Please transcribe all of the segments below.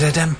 Tadadam.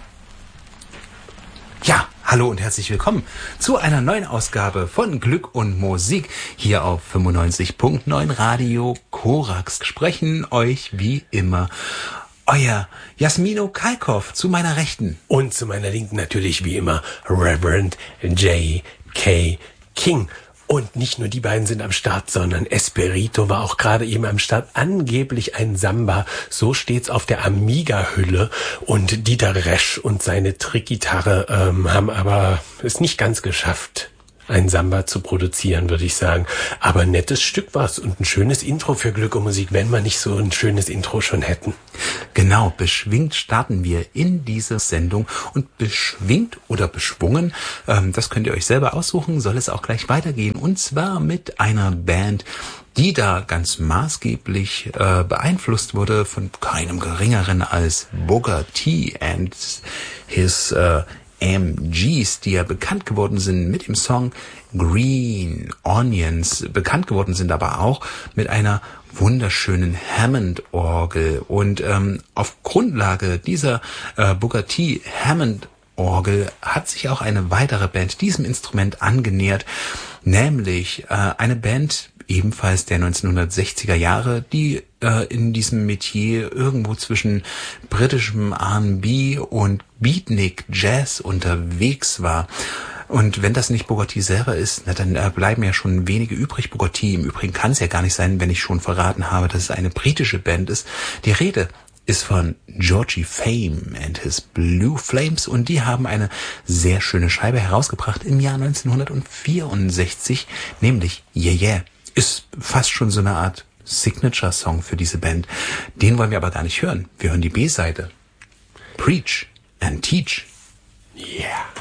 Ja, hallo und herzlich willkommen zu einer neuen Ausgabe von Glück und Musik hier auf 95.9 Radio Korax. Sprechen euch wie immer euer Jasmino Kalkoff zu meiner Rechten. Und zu meiner Linken natürlich wie immer Reverend J.K. King. Und nicht nur die beiden sind am Start, sondern Esperito war auch gerade eben am Start. Angeblich ein Samba, so steht's auf der Amiga-Hülle. Und Dieter Resch und seine Trickgitarre haben aber es nicht ganz geschafft, ein Samba zu produzieren, würde ich sagen. Aber ein nettes Stück war's und ein schönes Intro für Glück und Musik, wenn wir nicht so ein schönes Intro schon hätten. Genau, beschwingt starten wir in diese Sendung und beschwingt oder beschwungen, das könnt ihr euch selber aussuchen, soll es auch gleich weitergehen, und zwar mit einer Band, die da ganz maßgeblich beeinflusst wurde von keinem geringeren als Booker T and his MGs, die ja bekannt geworden sind mit dem Song Green Onions, bekannt geworden sind aber auch mit einer wunderschönen Hammond-Orgel. Und auf Grundlage dieser Booker T Hammond-Orgel hat sich auch eine weitere Band diesem Instrument angenähert, nämlich eine Band ebenfalls der 1960er Jahre, die in diesem Metier irgendwo zwischen britischem R&B und Beatnik Jazz unterwegs war. Und wenn das nicht Booker T selber ist, na, dann bleiben ja schon wenige übrig. Booker T im Übrigen kann es ja gar nicht sein, wenn ich schon verraten habe, dass es eine britische Band ist. Die Rede ist von Georgie Fame and his Blue Flames, und die haben eine sehr schöne Scheibe herausgebracht im Jahr 1964, nämlich Yeah Yeah. Ist fast schon so eine Art Signature-Song für diese Band. Den wollen wir aber gar nicht hören. Wir hören die B-Seite. Preach and Teach. Yeah.